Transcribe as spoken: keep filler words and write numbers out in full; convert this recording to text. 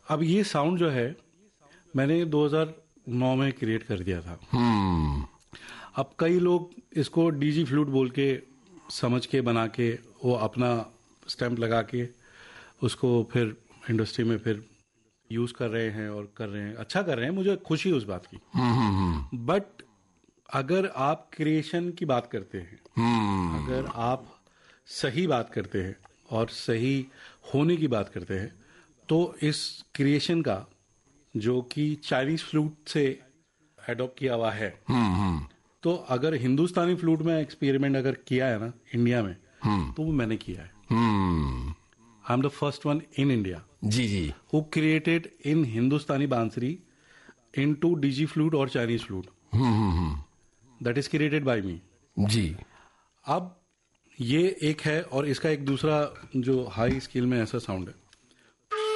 अब ये साउंड जो है मैंने दो हज़ार नौ में क्रिएट कर दिया था। हम्म अब कई लोग इसको डीजी फ्लूट बोल के समझ के बना के वो अपना स्टैंप लगा के उसको फिर इंडस्ट्री में फिर यूज कर रहे हैं और कर रहे हैं, अच्छा कर रहे हैं, मुझे खुशी है उस बात की। बट अगर आप क्रिएशन की बात करते हैं, अगर आप सही बात करते हैं और सही होने की बात करते हैं, तो इस क्रिएशन का जो कि चाइनीज फ्लूट से एडॉप्ट किया हुआ है, तो अगर हिंदुस्तानी फ्लूट में एक्सपेरिमेंट अगर किया है ना इंडिया में, तो वो मैंने किया है। I am the first one in India ji ji who created in हिंदुस्तानी बांसुरी इनटू डीजी फ्लूट और Chinese flute, that is created by मी जी। अब ये एक है, और इसका एक दूसरा जो हाई स्केल में ऐसा साउंड है